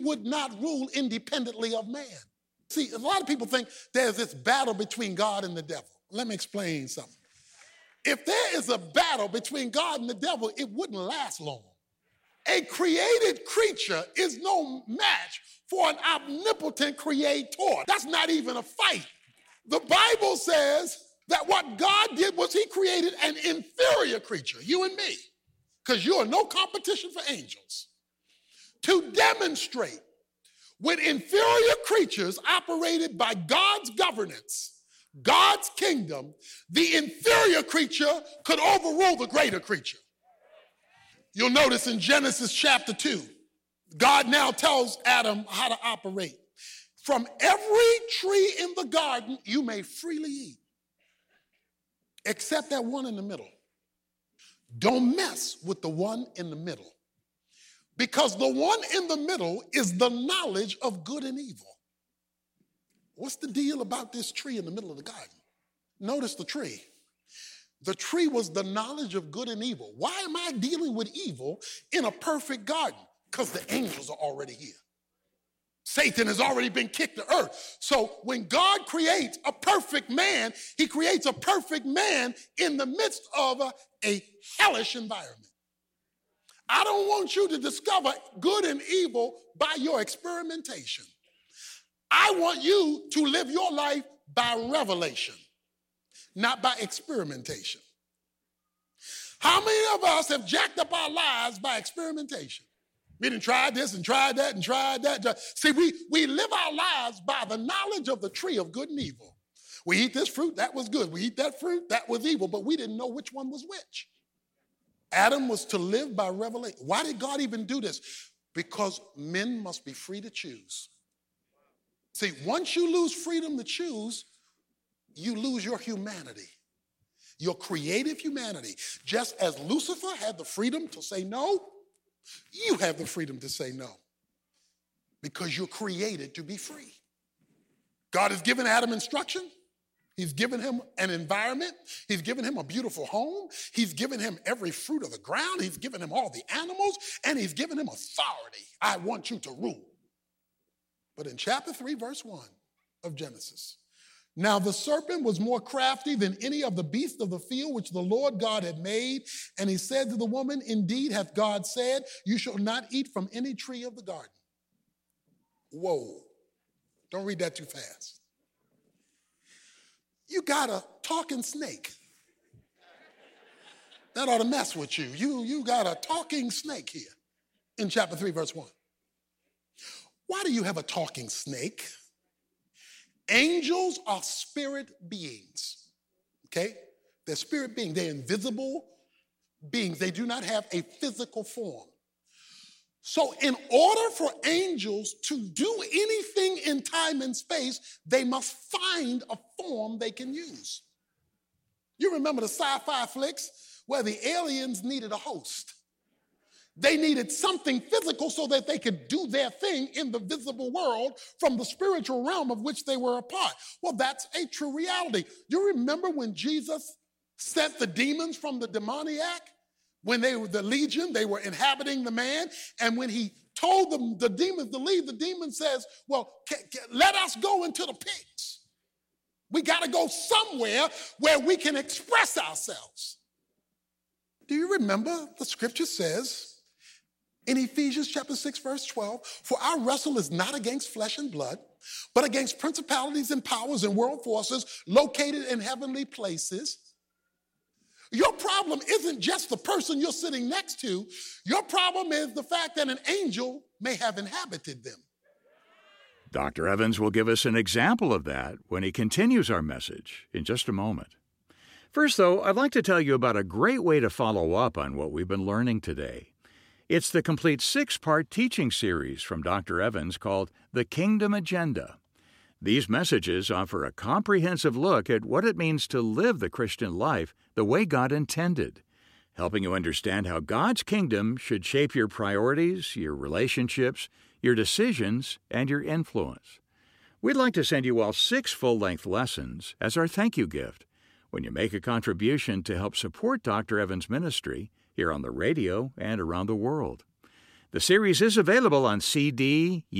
would not rule independently of man. See, a lot of people think there's this battle between God and the devil. Let me explain something. If there is a battle between God and the devil, it wouldn't last long. A created creature is no match for an omnipotent creator. That's not even a fight. The Bible says that what God did was he created an inferior creature, you and me, because you are no competition for angels, to demonstrate with inferior creatures operated by God's governance, God's kingdom, the inferior creature could overrule the greater creature. You'll notice in Genesis chapter 2, God now tells Adam how to operate. From every tree in the garden, you may freely eat, except that one in the middle. Don't mess with the one in the middle, because the one in the middle is the knowledge of good and evil. What's the deal about this tree in the middle of the garden? Notice the tree. The tree was the knowledge of good and evil. Why am I dealing with evil in a perfect garden? Because the angels are already here. Satan has already been kicked to earth. So when God creates a perfect man, he creates a perfect man in the midst of a hellish environment. I don't want you to discover good and evil by your experimentation. I want you to live your life by revelation, not by experimentation. How many of us have jacked up our lives by experimentation? We done tried this and tried that and tried that. See, we live our lives by the knowledge of the tree of good and evil. We eat this fruit, that was good. We eat that fruit, that was evil, but we didn't know which one was which. Adam was to live by revelation. Why did God even do this? Because men must be free to choose. See, once you lose freedom to choose, you lose your humanity, your creative humanity. Just as Lucifer had the freedom to say no, you have the freedom to say no, because you're created to be free. God has given Adam instruction. He's given him an environment. He's given him a beautiful home. He's given him every fruit of the ground. He's given him all the animals, and he's given him authority. I want you to rule. But in chapter 3, verse 1 of Genesis, now the serpent was more crafty than any of the beasts of the field which the Lord God had made. And he said to the woman, indeed hath God said, you shall not eat from any tree of the garden. Whoa, don't read that too fast. You got a talking snake. That ought to mess with you. You got a talking snake here in chapter 3, verse 1. Why do you have a talking snake? Angels are spirit beings, okay? They're spirit beings. They're invisible beings. They do not have a physical form. So in order for angels to do anything in time and space, they must find a form they can use. You remember the sci-fi flicks where the aliens needed a host. They needed something physical so that they could do their thing in the visible world from the spiritual realm of which they were a part. Well, that's a true reality. You remember when Jesus sent the demons from the demoniac? When they were the legion, they were inhabiting the man. And when he told them, the demons to leave, the demon says, well, let us go into the pigs. We got to go somewhere where we can express ourselves. Do you remember the scripture says, in Ephesians chapter 6, verse 12, for our wrestle is not against flesh and blood, but against principalities and powers and world forces located in heavenly places. Your problem isn't just the person you're sitting next to. Your problem is the fact that an angel may have inhabited them. Dr. Evans will give us an example of that when he continues our message in just a moment. First, though, I'd like to tell you about a great way to follow up on what we've been learning today. It's the complete 6-part teaching series from Dr. Evans called The Kingdom Agenda. These messages offer a comprehensive look at what it means to live the Christian life the way God intended, helping you understand how God's kingdom should shape your priorities, your relationships, your decisions, and your influence. We'd like to send you all 6 full-length lessons as our thank you gift when you make a contribution to help support Dr. Evans' ministry here on the radio and around the world. The series is available on CD,